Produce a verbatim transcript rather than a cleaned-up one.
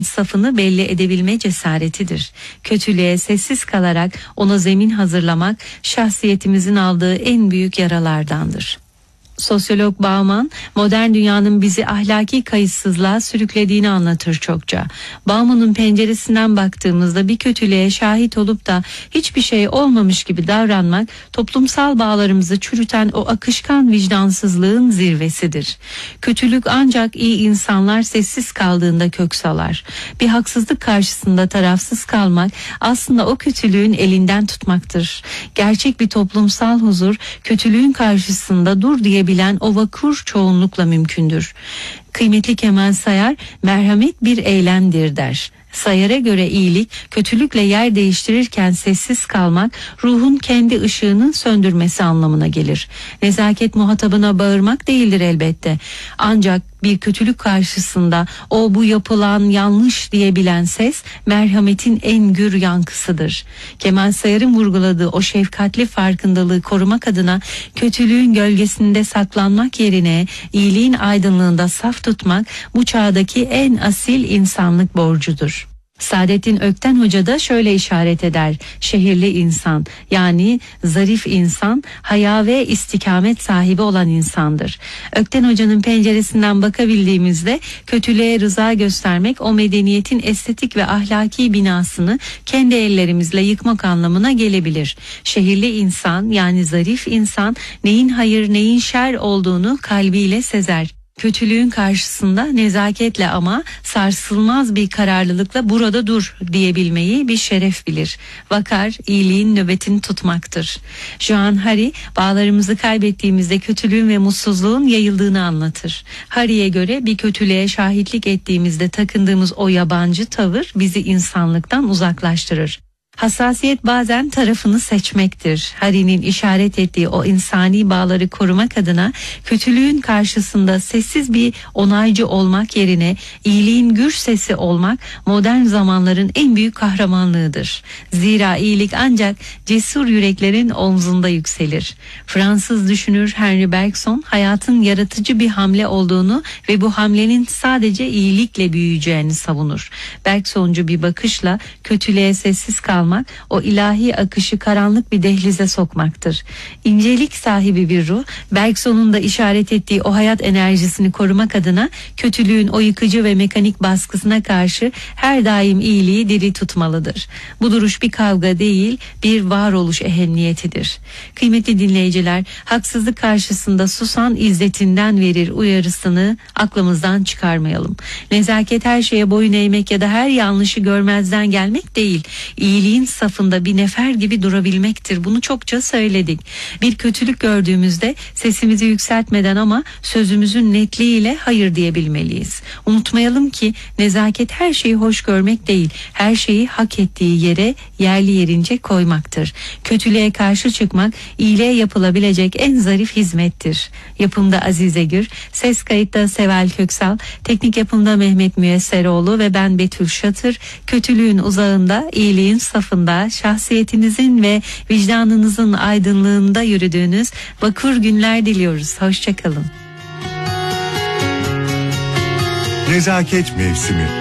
safını belli edebilme cesaretidir. Kötülüğe sessiz kalarak ona zemin hazırlamak şahsiyetimizin aldığı en büyük yaralardandır. Sosyolog Bauman, modern dünyanın bizi ahlaki kayıtsızlığa sürüklediğini anlatır çokça. Bauman'ın penceresinden baktığımızda bir kötülüğe şahit olup da hiçbir şey olmamış gibi davranmak, toplumsal bağlarımızı çürüten o akışkan vicdansızlığın zirvesidir. Kötülük ancak iyi insanlar sessiz kaldığında kök salar. Bir haksızlık karşısında tarafsız kalmak aslında o kötülüğün elinden tutmaktır. Gerçek bir toplumsal huzur, kötülüğün karşısında dur diyebilir bilen o vakur çoğunlukla mümkündür. Kıymetli Kemal Sayar, merhamet bir eylemdir der. Sayar'a göre iyilik, kötülükle yer değiştirirken sessiz kalmak, ruhun kendi ışığını söndürmesi anlamına gelir. Nezaket muhatabına bağırmak değildir elbette. Ancak bir kötülük karşısında o bu yapılan yanlış diyebilen ses, merhametin en gür yankısıdır. Kemal Sayar'ın vurguladığı o şefkatli farkındalığı korumak adına kötülüğün gölgesinde saklanmak yerine iyiliğin aydınlığında saf tutmak bu çağdaki en asil insanlık borcudur. Saadettin Ökten Hoca da şöyle işaret eder: şehirli insan, yani zarif insan, haya ve istikamet sahibi olan insandır. Ökten Hoca'nın penceresinden bakabildiğimizde kötülüğe rıza göstermek, o medeniyetin estetik ve ahlaki binasını kendi ellerimizle yıkmak anlamına gelebilir. Şehirli insan, yani zarif insan, neyin hayır neyin şer olduğunu kalbiyle sezer. Kötülüğün karşısında nezaketle ama sarsılmaz bir kararlılıkla burada dur diyebilmeyi bir şeref bilir. Vakar, iyiliğin nöbetini tutmaktır. Joan Hari, bağlarımızı kaybettiğimizde kötülüğün ve mutsuzluğun yayıldığını anlatır. Hari'ye göre bir kötülüğe şahitlik ettiğimizde takındığımız o yabancı tavır bizi insanlıktan uzaklaştırır. Hassasiyet bazen tarafını seçmektir. Hari'nin işaret ettiği o insani bağları korumak adına kötülüğün karşısında sessiz bir onaycı olmak yerine iyiliğin gür sesi olmak modern zamanların en büyük kahramanlığıdır. Zira iyilik ancak cesur yüreklerin omzunda yükselir. Fransız düşünür Henri Bergson, hayatın yaratıcı bir hamle olduğunu ve bu hamlenin sadece iyilikle büyüyeceğini savunur. Bergsoncu bir bakışla kötülüğe sessiz kalmak, o ilahi akışı karanlık bir dehlize sokmaktır. İncelik sahibi bir ruh, Bergson'un da işaret ettiği o hayat enerjisini korumak adına kötülüğün o yıkıcı ve mekanik baskısına karşı her daim iyiliği diri tutmalıdır. Bu duruş bir kavga değil, bir varoluş ehemmiyetidir. Kıymetli dinleyiciler, haksızlık karşısında susan izzetinden verir uyarısını aklımızdan çıkarmayalım. Nezaket her şeye boyun eğmek ya da her yanlışı görmezden gelmek değil, İyiliğin safında bir nefer gibi durabilmektir. Bunu çokça söyledik. Bir kötülük gördüğümüzde sesimizi yükseltmeden ama sözümüzün netliğiyle hayır diyebilmeliyiz. Unutmayalım ki nezaket her şeyi hoş görmek değil, her şeyi hak ettiği yere yerli yerince koymaktır. Kötülüğe karşı çıkmak iyiliğe yapılabilecek en zarif hizmettir. Yapımda Azize Gür, ses kayıtta Seval Köksal, teknik yapımda Mehmet Müyesseroğlu ve ben Betül Şatır. Kötülüğün uzağında, iyiliğin safında, şahsiyetinizin ve vicdanınızın aydınlığında yürüdüğünüz vakur günler diliyoruz. Hoşçakalın. Nezaket mevsimi.